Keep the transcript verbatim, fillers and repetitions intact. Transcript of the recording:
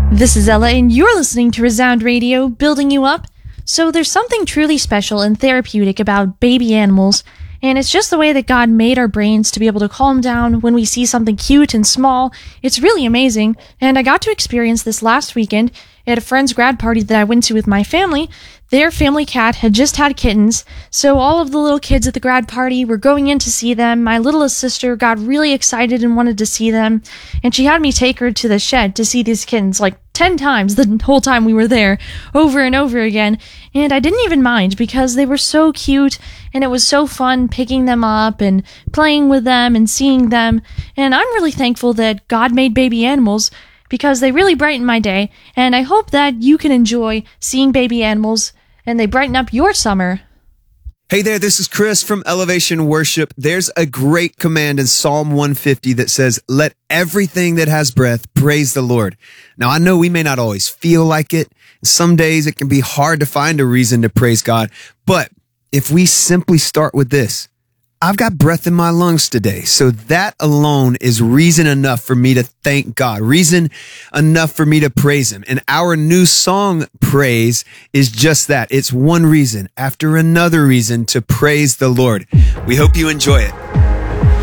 This is Ella, and you're listening to Resound Radio, building you up. So there's something truly special and therapeutic about baby animals, and it's just the way that God made our brains to be able to calm down when we see something cute and small. It's really amazing, and I got to experience this last weekend at a friend's grad party that I went to with my family. Their family cat had just had kittens, so all of the little kids at the grad party were going in to see them. My littlest sister got really excited and wanted to see them, and she had me take her to the shed to see these kittens like ten times the whole time we were there, over and over again, and I didn't even mind because they were so cute, and it was so fun picking them up and playing with them and seeing them, and I'm really thankful that God made baby animals because they really brighten my day, and I hope that you can enjoy seeing baby animals and they brighten up your summer. Hey there, this is Chris from Elevation Worship. There's a great command in Psalm one fifty that says, "Let everything that has breath praise the Lord." Now, I know we may not always feel like it. Some days it can be hard to find a reason to praise God. But if we simply start with this, I've got breath in my lungs today. So that alone is reason enough for me to thank God, reason enough for me to praise him. And our new song, Praise, is just that. It's one reason after another reason to praise the Lord. We hope you enjoy it.